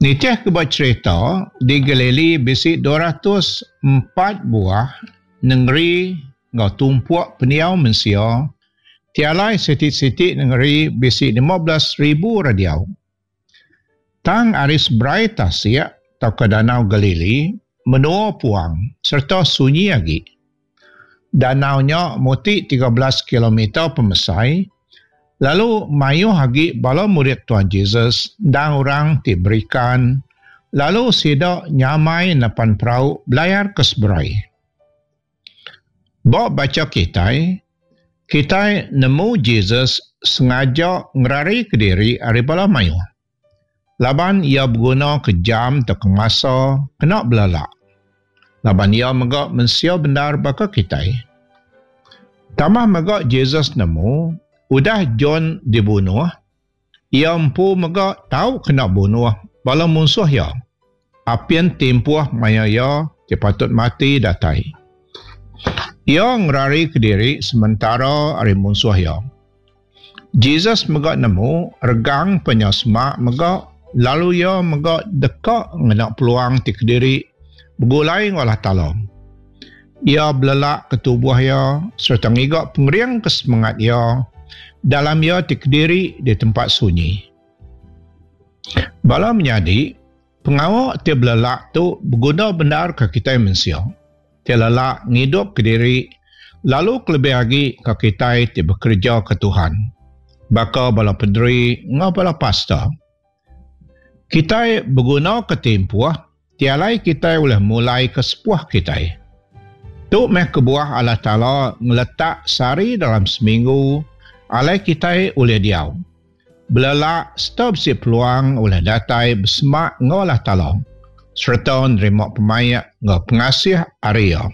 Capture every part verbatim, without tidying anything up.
Nitih kebuat cerita di Galili bisi dua ratus empat buah negeri ngau tumpuak peniau mensia tialai sitik-sitik negeri bisi lima belas ribu radiau. Tang aris berai tasik atau ke Danau Galili menua puang serta sunyi lagi. Danaunya muti tiga belas kilometer pemesai. Lalu mayuh hagi bala murid Tuhan Yesus dan orang diberikan. Lalu sidak nyamai napan perahu belayar ke seberai. Bok baca kitai, kitai nemu Yesus sengaja ngerari ke diri dari bala mayuh. Laban ia berguna ke jam atau ke masa kena belalak. Laban ia megak mensia benar baka kitai. Tamah megak Yesus nemu udah John dibunuh, ia empu megak tahu kena bunuh bala musuh ia. Apian tempuh maya ia patut mati datai. Ia ngerari ke diri sementara hari musuh ia. Jesus megak nemu regang penyasmak megak, lalu ia megak dekat ngenak peluang ti ke diri bergulai ngolah talong. Ia belelak ke tubuh ia serta ngigak pengeriang ke semangat ia dalam ia dikdiri di tempat sunyi. Bala menyadi, pengawak ti belelak tu berguna benar ke kita mensia. Ti lelak ngidup ke diri, lalu kelebih lagi ke kita ti bekerja ke Tuhan. Baka bala pederi, ngau bala pasta. Kita berguna ke tempuh, tialai kita boleh mulai ke sepuh kita. Tu meh kebuah Allah Ta'ala ngeletak sari dalam seminggu, alai kita oleh diau. Belalak stop si peluang oleh datai bersemak ngolah talong. Serta nerima pemayak ngau pengasih area.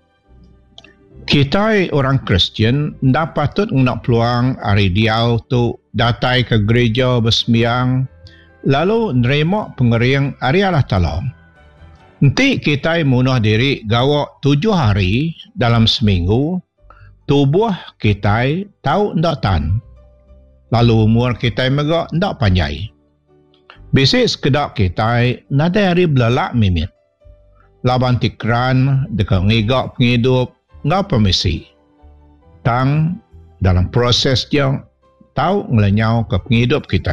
Kita orang Kristian ndak patut nak peluang hari diau tu datai ke gereja bersembiang lalu nerima pengering area Allah Ta'ala. Nanti kita munuh diri gawak tujuh hari dalam seminggu. Tubuh kita tahu ndak tan. Lalu umur kita megak ndak panjai. Bisik sekedar kita nada hari belalak mimit. Laban tikran dekat ngigak penghidup ngau permisi. Tang dalam proses yang tahu ngelenyau ke penghidup kita.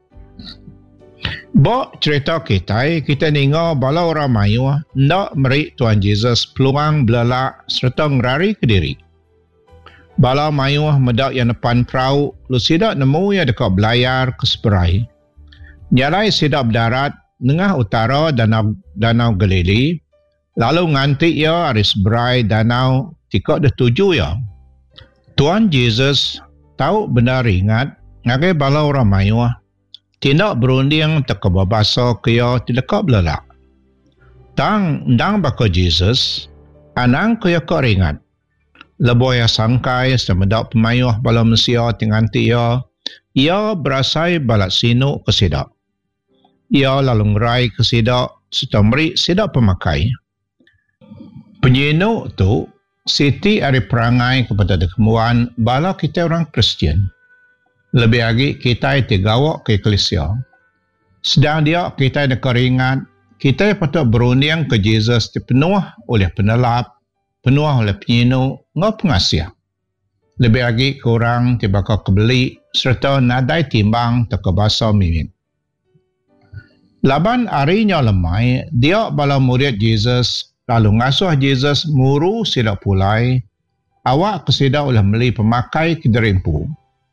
Bok cerita kita, kita ninga bala orang mayuh ndak meri Tuhan Yesus peluang belalak serta ngerari ke diri. Bala mayuh medak yang depan perahu, lu sidak nemu yang dekat belayar ke seberai. Nyalai sidak berdarat tengah utara danau, danau Galili, lalu nganti ia hari seberai danau tikak dah tuju ya. Tuhan Yesus tahu benar ingat, ngagai bala orang mayuh, tindak berunding terkebabasa kaya tidak belalak. Tang ndang baka Yesus, anang kaya kau ringat. Leboy sangkai semedak pemayuh bala mesia tinganti ia, ia berasai balat sinu ke sidak. Ia lalu ngerai ke sidak serta meri sidak pemakai. Penyinu tu, siti ada perangai kepada kemuan bala kita orang Kristian. Lebih lagi kita digawak ke eklesia. Sedang dia kita ada keringat, kita patut berunding ke Yesus dipenuh oleh penelap, penuh oleh penyinu, ngau pengasih. Lebih lagi kurang tibaka kebeli serta nadai timbang terkebasa mimit. Laban harinya lemai, dia bala murid Yesus lalu ngasuh Yesus muru sidak pulai, awak kesidak oleh meli pemakai kederimpu.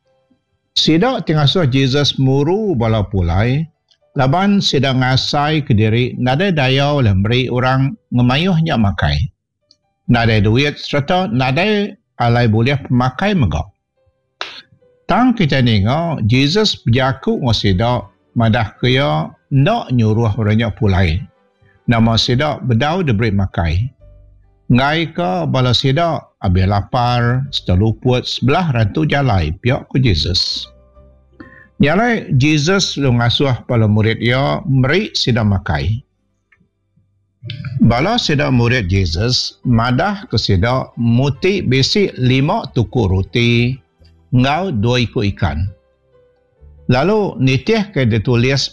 Sidak tingasuh Yesus muru bala pulai, laban sidak ngasai ke diri nadai daya oleh beri orang ngemayuhnya makai. Nadai duit serta nadai alai boleh pemakai megak. Tang kita ninga, Yesus berjaku ngasidak madah kaya ndak nyuruh orangnya pulai. Nama sidak bedau diberi makai. Ngai ke bala sidak habis lapar, setelah luput sebelah rantu jalai pihak ke Yesus. Nyalai Yesus lu ngasuh bala murid ia meri sidak makai. Bala sidak murid Yesus madah ke sidak muti besi lima tuku roti ngau dua ikut ikan. Lalu nitih ke ditulis